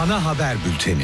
Ana Haber Bülteni.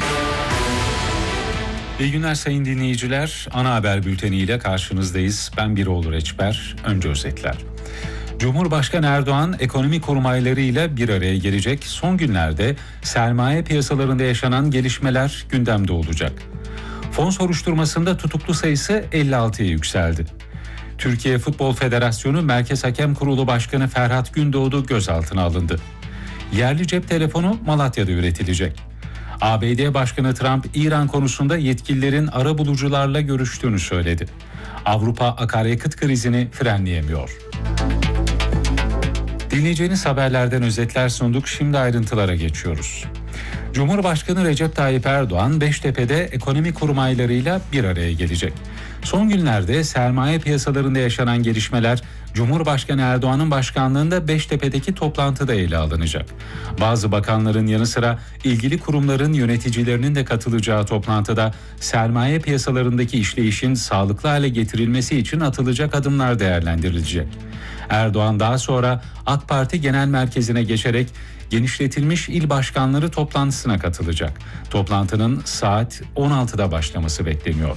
İyi günler sayın dinleyiciler. Ana Haber Bülteni ile karşınızdayız. Ben Biroğlu Reçber. Önce özetler. Cumhurbaşkanı Erdoğan ekonomi kurmaylarıyla bir araya gelecek. Son günlerde sermaye piyasalarında yaşanan gelişmeler gündemde olacak. Fon soruşturmasında tutuklu sayısı 56'ya yükseldi. Türkiye Futbol Federasyonu Merkez Hakem Kurulu Başkanı Ferhat Gündoğdu gözaltına alındı. Yerli cep telefonu Malatya'da üretilecek. ABD Başkanı Trump, İran konusunda yetkililerin arabulucularla görüştüğünü söyledi. Avrupa akaryakıt krizini frenleyemiyor. Dinleyeceğiniz haberlerden özetler sunduk. Şimdi ayrıntılara geçiyoruz. Cumhurbaşkanı Recep Tayyip Erdoğan, Beştepe'de ekonomi kurmaylarıyla bir araya gelecek. Son günlerde sermaye piyasalarında yaşanan gelişmeler Cumhurbaşkanı Erdoğan'ın başkanlığında Beştepe'deki toplantıda ele alınacak. Bazı bakanların yanı sıra ilgili kurumların yöneticilerinin de katılacağı toplantıda sermaye piyasalarındaki işleyişin sağlıklı hale getirilmesi için atılacak adımlar değerlendirilecek. Erdoğan daha sonra AK Parti Genel Merkezi'ne geçerek genişletilmiş il başkanları toplantısına katılacak. Toplantının saat 16'da başlaması bekleniyor.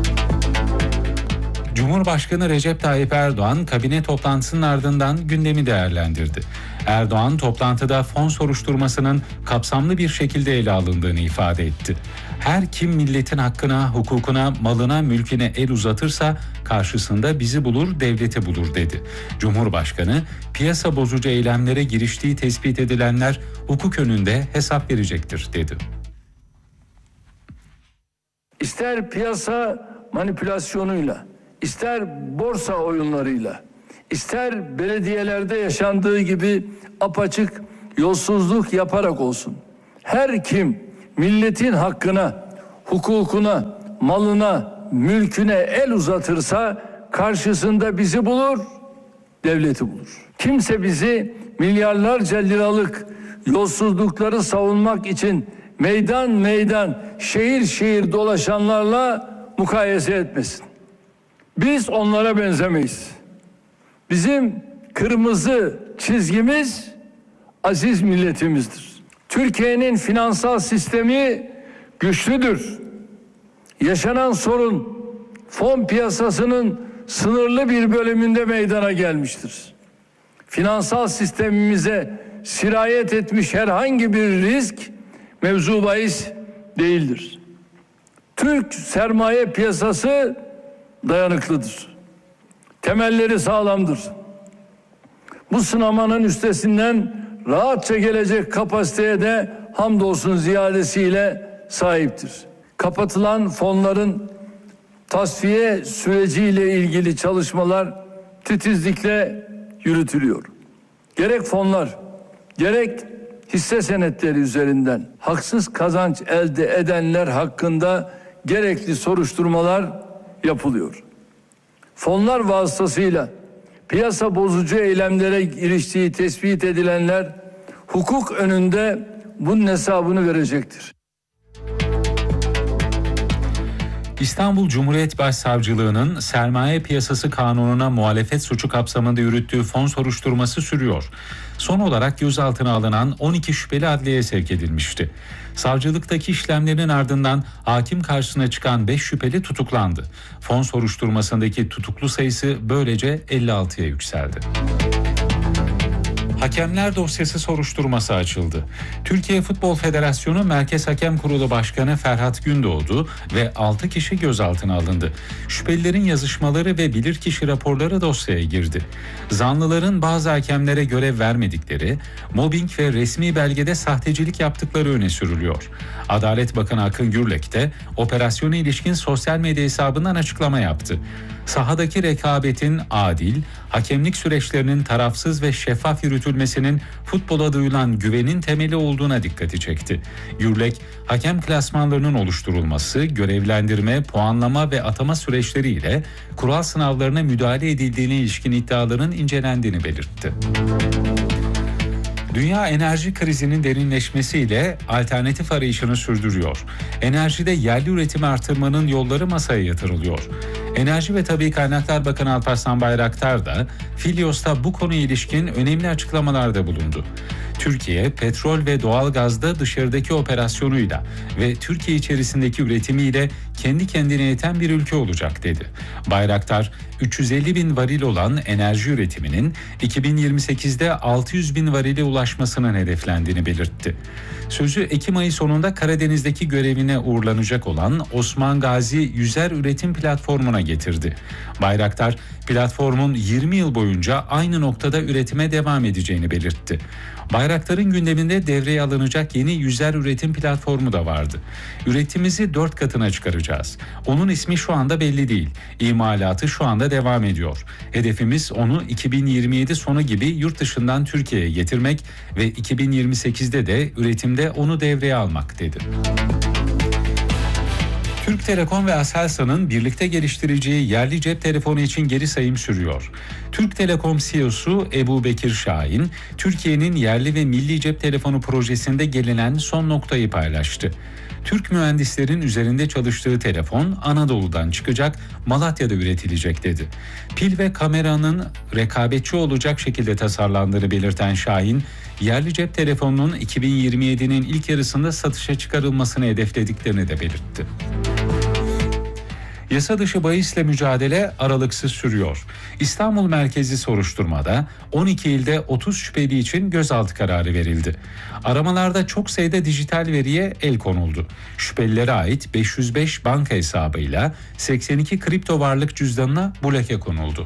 Cumhurbaşkanı Recep Tayyip Erdoğan kabine toplantısının ardından gündemi değerlendirdi. Erdoğan toplantıda fon soruşturmasının kapsamlı bir şekilde ele alındığını ifade etti. Her kim milletin hakkına, hukukuna, malına, mülküne el uzatırsa karşısında bizi bulur, devleti bulur dedi. Cumhurbaşkanı piyasa bozucu eylemlere giriştiği tespit edilenler hukuk önünde hesap verecektir dedi. İster piyasa manipülasyonuyla, İster borsa oyunlarıyla, ister belediyelerde yaşandığı gibi apaçık yolsuzluk yaparak olsun. Her kim milletin hakkına, hukukuna, malına, mülküne el uzatırsa karşısında bizi bulur, devleti bulur. Kimse bizi milyarlarca liralık yolsuzlukları savunmak için meydan meydan, şehir şehir dolaşanlarla mukayese etmesin. Biz onlara benzemeyiz. Bizim kırmızı çizgimiz aziz milletimizdir. Türkiye'nin finansal sistemi güçlüdür. Yaşanan sorun fon piyasasının sınırlı bir bölümünde meydana gelmiştir. Finansal sistemimize sirayet etmiş herhangi bir risk mevzu bahis değildir. Türk sermaye piyasası dayanıklıdır. Temelleri sağlamdır. Bu sınamanın üstesinden rahatça gelecek kapasiteye de hamdolsun ziyadesiyle sahiptir. Kapatılan fonların tasfiye süreciyle ilgili çalışmalar titizlikle yürütülüyor. Gerek fonlar, gerek hisse senetleri üzerinden haksız kazanç elde edenler hakkında gerekli soruşturmalar yapılıyor. Fonlar vasıtasıyla piyasa bozucu eylemlere giriştiği tespit edilenler hukuk önünde bunun hesabını verecektir. İstanbul Cumhuriyet Başsavcılığı'nın sermaye piyasası kanununa muhalefet suçu kapsamında yürüttüğü fon soruşturması sürüyor. Son olarak gözaltına alınan 12 şüpheli adliyeye sevk edilmişti. Savcılıktaki işlemlerin ardından hakim karşısına çıkan 5 şüpheli tutuklandı. Fon soruşturmasındaki tutuklu sayısı böylece 56'ya yükseldi. Hakemler dosyası soruşturması açıldı. Türkiye Futbol Federasyonu Merkez Hakem Kurulu Başkanı Ferhat Gündoğdu ve 6 kişi gözaltına alındı. Şüphelilerin yazışmaları ve bilirkişi raporları dosyaya girdi. Zanlıların bazı hakemlere görev vermedikleri, mobbing ve resmi belgede sahtecilik yaptıkları öne sürülüyor. Adalet Bakanı Akın Gürlek de operasyona ilişkin sosyal medya hesabından açıklama yaptı. Sahadaki rekabetin adil, hakemlik süreçlerinin tarafsız ve şeffaf yürütülmesinin futbola duyulan güvenin temeli olduğuna dikkati çekti. Gürlek, hakem klasmanlarının oluşturulması, görevlendirme, puanlama ve atama süreçleriyle kural sınavlarına müdahale edildiğine ilişkin iddiaların incelendiğini belirtti. Dünya enerji krizinin derinleşmesiyle alternatif arayışını sürdürüyor. Enerjide yerli üretimi artırmanın yolları masaya yatırılıyor. Enerji ve Tabii Kaynaklar Bakanı Alparslan Bayraktar da Filyos'ta bu konuya ilişkin önemli açıklamalarda bulundu. Türkiye, petrol ve doğalgazda dışarıdaki operasyonuyla ve Türkiye içerisindeki üretimiyle kendi kendine yeten bir ülke olacak dedi. Bayraktar, 350 bin varil olan enerji üretiminin 2028'de 600 bin varile ulaşmasının hedeflendiğini belirtti. Sözü Ekim ayı sonunda Karadeniz'deki görevine uğurlanacak olan Osman Gazi Yüzer Üretim Platformu'na getirdi. Bayraktar, platformun 20 yıl boyunca aynı noktada üretime devam edeceğini belirtti. Bayraktar'ın gündeminde devreye alınacak yeni yüzer üretim platformu da vardı. Üretimimizi 4 katına çıkaracağız. Onun ismi şu anda belli değil. İmalatı şu anda devam ediyor. Hedefimiz onu 2027 sonu gibi yurt dışından Türkiye'ye getirmek ve 2028'de de üretimde onu devreye almak dedi. Türk Telekom ve Aselsan'ın birlikte geliştireceği yerli cep telefonu için geri sayım sürüyor. Türk Telekom CEO'su Ebu Bekir Şahin, Türkiye'nin yerli ve milli cep telefonu projesinde gelinen son noktayı paylaştı. Türk mühendislerin üzerinde çalıştığı telefon Anadolu'dan çıkacak, Malatya'da üretilecek dedi. Pil ve kameranın rekabetçi olacak şekilde tasarlandığını belirten Şahin, yerli cep telefonunun 2027'nin ilk yarısında satışa çıkarılmasını hedeflediklerini de belirtti. Yasa dışı bahisle mücadele aralıksız sürüyor. İstanbul merkezli soruşturmada 12 ilde 30 şüpheli için gözaltı kararı verildi. Aramalarda çok sayıda dijital veriye el konuldu. Şüphelilere ait 505 banka hesabıyla 82 kripto varlık cüzdanına bloke konuldu.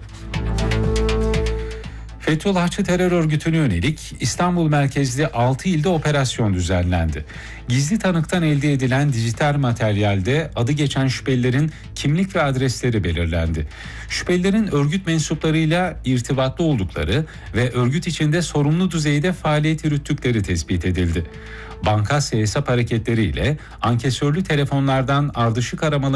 Fethullahçı terör örgütüne yönelik İstanbul merkezli 6 ilde operasyon düzenlendi. Gizli tanıktan elde edilen dijital materyalde adı geçen şüphelilerin kimlik ve adresleri belirlendi. Şüphelilerin örgüt mensuplarıyla irtibatlı oldukları ve örgüt içinde sorumlu düzeyde faaliyet yürüttükleri tespit edildi. Bankasya hesap hareketleriyle ankesörlü telefonlardan ardışık aramaları